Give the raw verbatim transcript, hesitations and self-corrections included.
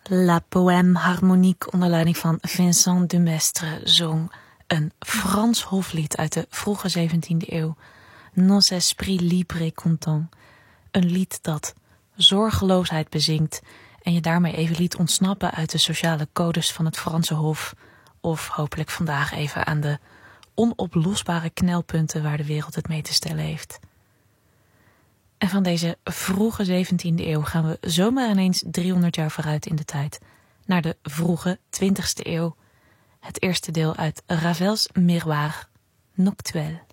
La Poème Harmonique onder leiding van Vincent de Maistre zong een Frans hoflied uit de vroege zeventiende eeuw, Nos esprits libres et contents. Een lied dat zorgeloosheid bezingt en je daarmee even liet ontsnappen uit de sociale codes van het Franse hof, of hopelijk vandaag even aan de onoplosbare knelpunten waar de wereld het mee te stellen heeft. En van deze vroege zeventiende eeuw gaan we zomaar ineens driehonderd jaar vooruit in de tijd, naar de vroege twintigste eeuw. Het eerste deel uit Ravels Miroir, Noctuelle.